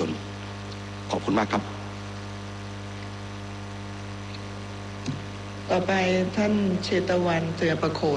นขอบคุณมากครับต่อไปท่านเชตวันเตือประโคน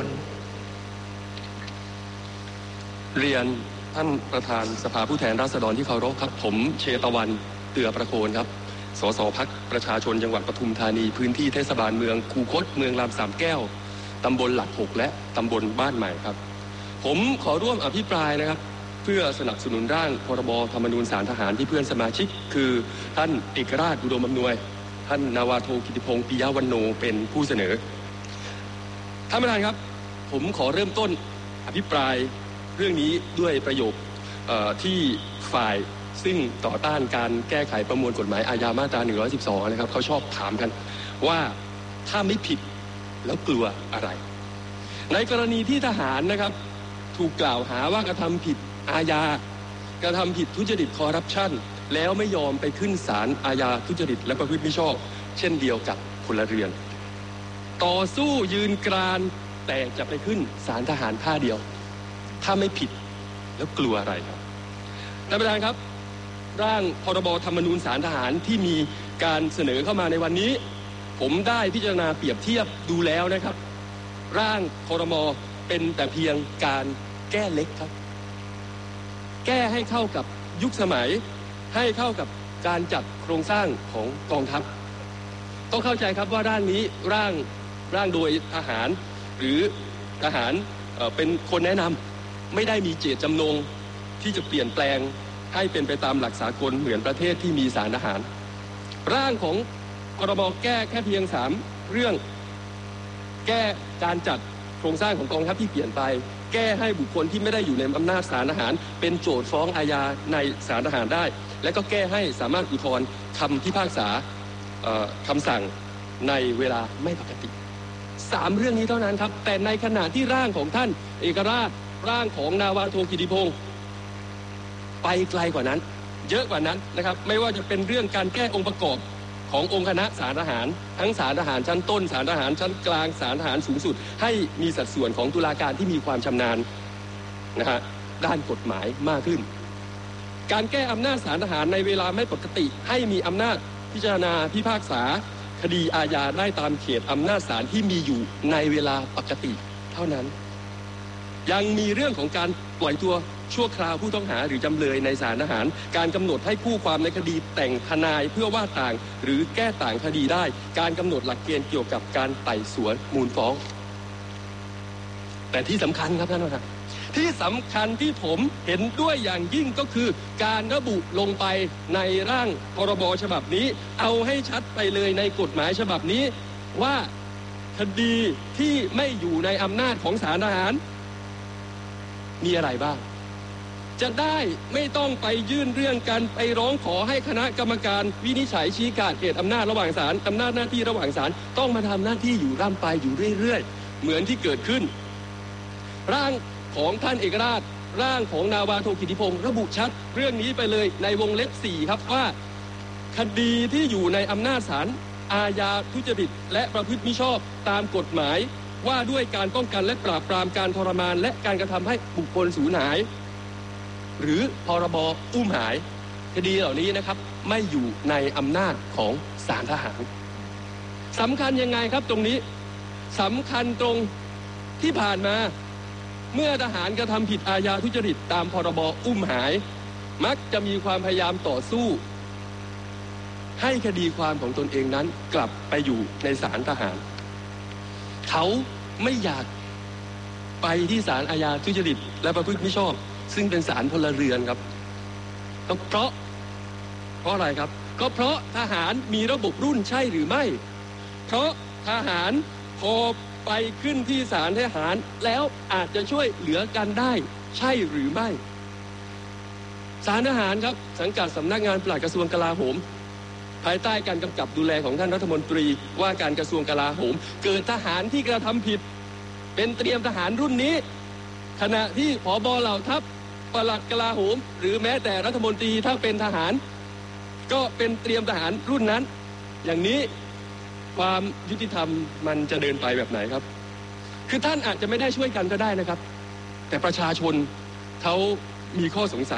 เรียนท่านประธานสภาผู้แทนราษฎรที่เคารพครับผมเชตวันเตือประโคนครับสสพรรคประชาชนจังหวัดปทุมธานีพื้นที่เทศบาลเมืองคูคตเมืองลำสามแก้วตำบลหลัก6และตำบลบ้านใหม่ครับผมขอร่วมอภิปรายนะครับเพื่อสนับสนุนร่างพรบธรรมนูญศาลทหารที่เพื่อนสมาชิกคือท่านเอกราชอุดมอำนวยท่านนาวาโทกิติพงษ์ปิยะวรรณโนเป็นผู้เสนอท่านประธานครับผมขอเริ่มต้นอภิปรายเรื่องนี้ด้วยประโยคที่ฝ่ายซึ่งต่อต้านการแก้ไขประมวลกฎหมายอาญามาตรา112นะครับเขาชอบถามกันว่าถ้าไม่ผิดแล้วกลัวอะไรในกรณีที่ทหารนะครับถูกกล่าวหาว่ากระทำผิดอาญากระทำผิดทุจริตคอร์รัปชันแล้วไม่ยอมไปขึ้นศาลอาญาทุจริตและประพฤติมิชอบเช่นเดียวกับพลเรือนต่อสู้ยืนกรานแต่จะไปขึ้นศาลทหารท่าเดียวถ้าไม่ผิดแล้วกลัวอะไรครับท่านประธานครับร่างพรบธรรมนูญศาลทหารที่มีการเสนอเข้ามาในวันนี้ผมได้พิจารณาเปรียบเทียบดูแล้วนะครับร่างครม.เป็นแต่เพียงการแก้เล็กครับแก้ให้เข้ากับยุคสมัยให้เข้ากับการจัดโครงสร้างของกองทัพต้องเข้าใจครับว่าร่างนี้ร่างโดยทหารหรือทหารเป็นคนแนะนำไม่ได้มีเจตจำนงที่จะเปลี่ยนแปลงให้เป็นไปตามหลักสากลเหมือนประเทศที่มีศาลทหารร่างของพรบแก้แค่เพียง3เรื่องแก้การจัดโครงสร้างของกองทัพที่เปลี่ยนไปแก้ให้บุคคลที่ไม่ได้อยู่ในอำนาจศาลทหารเป็นโจทก์ฟ้องอาญาในศาลทหารได้และก็แก้ให้สามารถอุทธรณ์คำพิพากษาคำสั่งในเวลาไม่ปกติ3เรื่องนี้เท่านั้นครับแต่ในขณะที่ร่างของท่านเอกราชร่างของนาวาโทกิติพงษ์ไปไกลกว่านั้นเยอะกว่านั้นนะครับไม่ว่าจะเป็นเรื่องการแก้องค์ประกอบขององค์คณะศาลทหารทั้งศาลทหารชั้นต้นศาลทหารชั้นกลางศาลทหารสูงสุดให้มีสัดส่วนของตุลาการที่มีความชำนาญนะฮะด้านกฎหมายมากขึ้นการแก้อำนาจศาลทหารในเวลาไม่ปกติให้มีอำนาจพิจารณาพิพากษาคดีอาญาได้ตามเขตอำนาจศาลที่มีอยู่ในเวลาปกติเท่านั้นยังมีเรื่องของการปล่อยตัวชั่วคราวผู้ต้องหาหรือจำเลยในศาลทหารการกำหนดให้คู่ความในคดีแต่งทนายเพื่อว่าต่างหรือแก้ต่างคดีได้การกำหนดหลักเกณฑ์เกี่ยวกับการไต่สวนมูลฟ้องแต่ที่สำคัญครับท่านประธานที่สำคัญที่ผมเห็นด้วยอย่างยิ่งก็คือการระบุลงไปในร่างพรบฉบับนี้เอาให้ชัดไปเลยในกฎหมายฉบับนี้ว่าคดีที่ไม่อยู่ในอำนาจของศาลทหารมีอะไรบ้างจะได้ไม่ต้องไปยื่นเรื่องกันไปร้องขอให้คณะกรรมการวินิจฉัยชี้ขาดเขตอำนาจระหว่างศาลอำนาจหน้าที่ระหว่างศาลต้องมาทำหน้าที่อยู่ร่ำไปอยู่เรื่อยๆเหมือนที่เกิดขึ้นร่างของท่านเอกราชร่างของนาวาโทกิติพงษ์ระบุชัดเรื่องนี้ไปเลยในวงเล็บ4ครับว่าคดีที่อยู่ในอำนาจศาลอาญาทุจริตและประพฤติมิชอบตามกฎหมายว่าด้วยการป้องกันและปราบปรามการทรมานและการกระทำให้บุคคลสูญหายหรือพรบอุ้มหายคดีเหล่านี้นะครับไม่อยู่ในอำนาจของศาลทหารสำคัญยังไงครับตรงนี้สำคัญตรงที่ผ่านมาเมื่อทหารกระทำผิดอาญาทุจริตตามพรบอุ้มหายมักจะมีความพยายามต่อสู้ให้คดีความของตนเองนั้นกลับไปอยู่ในศาลทหารเขาไม่อยากไปที่ศาลอาญาทุจริตและประพฤติมิชอบซึ่งเป็นศาลพลเรือนครับก็เพราะอะไรครับก็เพราะทหารมีระบบรุ่นใช่หรือไม่เพราะทหารพอไปขึ้นที่ศาลทหารแล้วอาจจะช่วยเหลือกันได้ใช่หรือไม่ศาลทหารครับสังกัดสำนักงานปลัดกระทรวงกลาโหมภายใต้การกำกับดูแลของท่านรัฐมนตรีว่าการกระทรวงกลาโหมเกิดทหารที่กระทำผิดเป็นเตรียมทหารรุ่นนี้ขณะที่ผบ.เหล่าทัพปลัดกลาโหมหรือแม้แต่รัฐมนตรีถ้าเป็นทหารก็เป็นเตรียมทหารรุ่นนั้นอย่างนี้ความยุติธรรมมันจะเดินไปแบบไหนครับคือท่านอาจจะไม่ได้ช่วยกันก็ได้นะครับแต่ประชาชนเขามีข้อสงสัย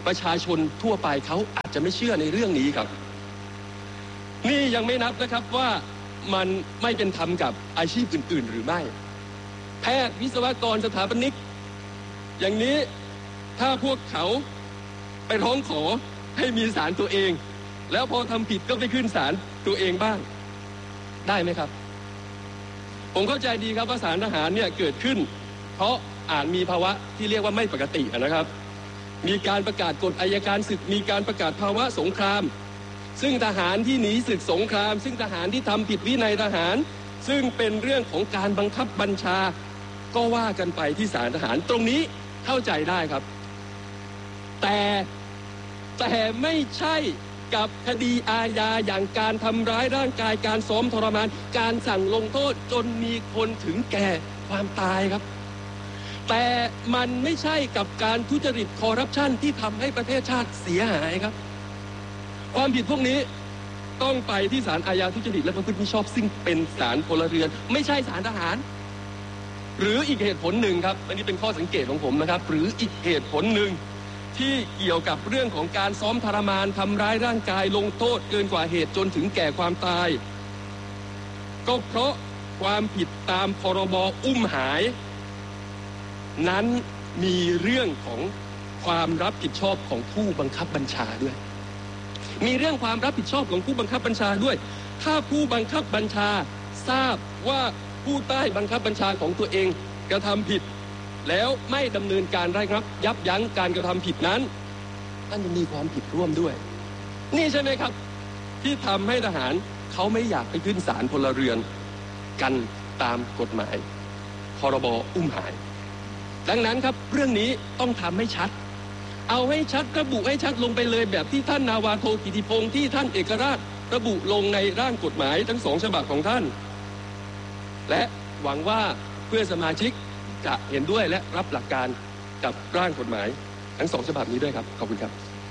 ประชาชนทั่วไปเขาอาจจะไม่เชื่อในเรื่องนี้ครับนี่ยังไม่นับนะครับว่ามันไม่เป็นธรรมกับอาชีพอื่นๆหรือไม่แพทย์วิศวกรสถาปนิกอย่างนี้ถ้าพวกเขาไปร้องขอให้มีศาลตัวเองแล้วพอทำผิดก็ไปขึ้นศาลตัวเองบ้างได้ไหมครับผมเข้าใจดีครับว่าศาลทหารเนี่ยเกิดขึ้นเพราะอาจมีภาวะที่เรียกว่าไม่ปกตินะครับมีการประกาศกฎอัยการศึกมีการประกาศภาวะสงครามซึ่งทหารที่หนีศึกสงครามซึ่งทหารที่ทำผิดวินัยทหารซึ่งเป็นเรื่องของการบังคับบัญชาก็ว่ากันไปที่ศาลทหารตรงนี้เข้าใจได้ครับแต่ไม่ใช่กับคดีอาญาอย่างการทำร้ายร่างกายการซ้อมทรมานการสั่งลงโทษจนมีคนถึงแก่ความตายครับแต่มันไม่ใช่กับการทุจริตคอร์รัปชันที่ทำให้ประเทศชาติเสียหายครับความผิดพวกนี้ต้องไปที่ศาลอาญาทุจริตและประพฤติมิชอบซึ่งเป็นศาลพลเรือนไม่ใช่ศาลทหารหรืออีกเหตุผลหนึ่งครับอันนี้เป็นข้อสังเกตของผมนะครับหรืออีกเหตุผลหนึ่งที่เกี่ยวกับเรื่องของการซ้อมทรมานทำร้ายร่างกายลงโทษเกินกว่าเหตุจนถึงแก่ความตายก็เพราะความผิดตามพรบอุ้มหายนั้นมีเรื่องของความรับผิดชอบของผู้บังคับบัญชาด้วยมีเรื่องความรับผิดชอบของผู้บังคับบัญชาด้วยถ้าผู้บังคับบัญชาทราบว่าผู้ใต้บังคับบัญชาของตัวเองกระทำผิดแล้วไม่ดำเนินการระงับยับยั้งการกระทำผิดนั้นนั่นจะมีความผิดร่วมด้วยนี่ใช่ไหมครับที่ทำให้ทหารเขาไม่อยากไปขึ้นศาลพลเรือนกันตามกฎหมายพรบอุ้มหายดังนั้นครับเรื่องนี้ต้องทำให้ชัดเอาให้ชัดระบุให้ชัดลงไปเลยแบบที่ท่านนาวาโทกิติพงษ์ที่ท่านเอกราชระบุลงในร่างกฎหมายทั้ง2ฉบับของท่านและหวังว่าเพื่อนสมาชิกจะเห็นด้วยและรับหลักการกับร่างกฎหมายทั้ง2ฉบับนี้ด้วยครับขอบคุณครับ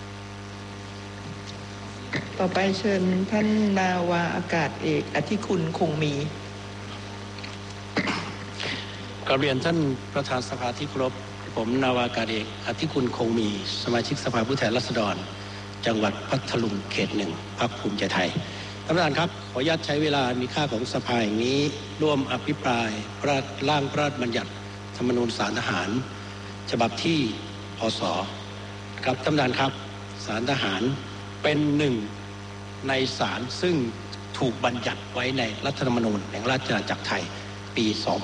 ต่อไปเชิญท่านนาวาอากาศเอกอธิคุณคงมีกราบเรียนท่านประธานสภาที่เคารพผมนาวาอากาศเอกอธิคุณคงมีสมาชิกสภาผู้แทนราษฎรจังหวัดพัทลุงเขต1พรรคภูมิใจไทยท่านประธานครับขออนุญาตใช้เวลามีค่าของสภาแห่งนี้ร่วมอภิปรายร่างพระราชบัญญัติธรรมนูญศาลทหารฉบับที่พ.ศ.ครับท่านประธานครับศาลทหารเป็นหนึ่งในศาลซึ่งถูกบัญญัติไว้ในรัฐธรรมนูญแห่งราชอาณาจักรไทยปี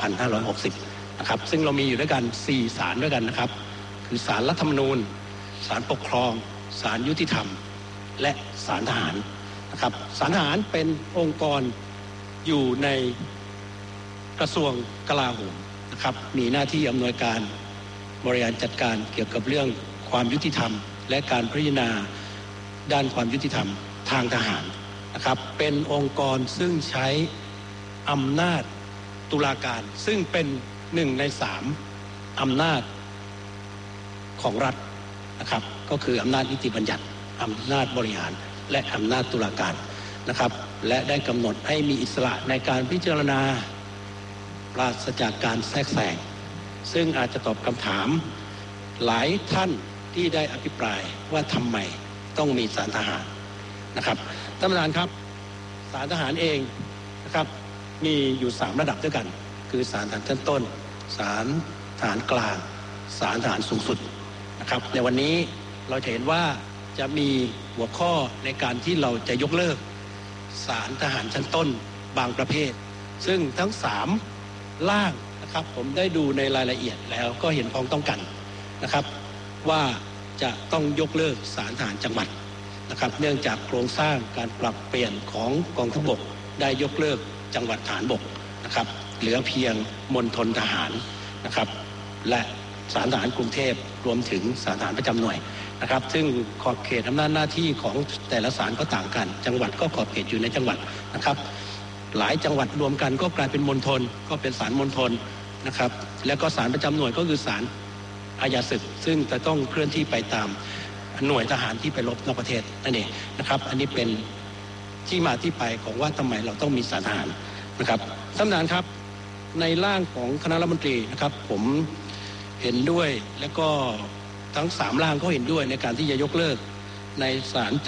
2560 นะครับซึ่งเรามีอยู่ด้วยกัน4ศาลด้วยกันนะครับคือศาลรัฐธรรมนูญศาลปกครองศาลยุติธรรมและศาลทหารนะครับศาลทหารเป็นองค์กรอยู่ในกระทรวงกลาโหมนะครับมีหน้าที่อำนวยการบริหารจัดการเกี่ยวกับเรื่องความยุติธรรมและการพิจารณาด้านความยุติธรรมทางทหารนะครับเป็นองค์กรซึ่งใช้อำนาจตุลาการซึ่งเป็น1 ใน 3อำนาจของรัฐนะครับก็คืออำนาจนิติบัญญัติอำนาจบริหารและอำนาจตุลาการนะครับและได้กำหนดให้มีอิสระในการพิจารณาปราศจากการแทรกแซงซึ่งอาจจะตอบคำถามหลายท่านที่ได้อภิปรายว่าทำไมต้องมีศาลทหารนะครับท่านประธานครับศาลทหารเองนะครับมีอยู่3ระดับด้วยกันคือศาลทหารชั้นต้นศาลทหารกลางศาลทหารสูงสุดนะครับในวันนี้เราจะเห็นว่าจะมีหัวข้อในการที่เราจะยกเลิกศาลทหารชั้นต้นบางประเภทซึ่งทั้ง3ร่างนะครับผมได้ดูในรายละเอียดแล้วก็เห็นพ้องต้องกันนะครับว่าจะต้องยกเลิกศาลทหารจังหวัดนะครับเนื่องจากโครงสร้างการปรับเปลี่ยนของกองทัพบกได้ยกเลิกจังหวัดฐานบกนะครับเหลือเพียงมณฑลทหารนะครับและศาลทหารกรุงเทพรวมถึงศาลทหารประจำหน่วยนะครับซึ่งขอบเขตอำนาจหน้าที่ของแต่ละศาลก็ต่างกันจังหวัดก็ขอบเขตอยู่ในจังหวัดนะครับหลายจังหวัดรวมกันก็กลายเป็นมณฑลก็เป็นศาลมณฑลนะครับแล้วก็ศาลประจำหน่วยก็คือศาลอาญาศึกซึ่งจะต้องเคลื่อนที่ไปตามหน่วยทหารที่ไปรบนอกประเทศนั่นเองนะครับอันนี้เป็นที่มาที่ไปของว่าทำไมเราต้องมีศาลทหารนะครับท่านประธานครับในร่างของคณะรัฐมนตรีนะครับผมเห็นด้วยและก็ทั้ง3ร่างก็เห็นด้วยในการที่จะยกเลิกในศาล